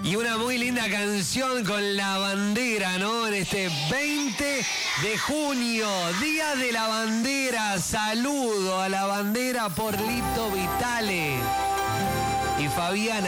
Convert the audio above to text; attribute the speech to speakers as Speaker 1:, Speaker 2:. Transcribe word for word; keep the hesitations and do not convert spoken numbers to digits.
Speaker 1: Y una muy linda canción con la bandera, ¿no? En este veinte de junio, Día de la Bandera. Saludo a la bandera por Lito Vitale y Fabiana.